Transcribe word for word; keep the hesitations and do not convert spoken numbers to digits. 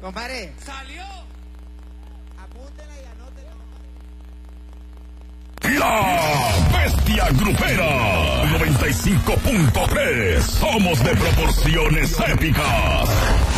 Compadre. Salió. Apúntela y anótela. La Bestia Grupera noventa y cinco punto tres. Somos de proporciones épicas.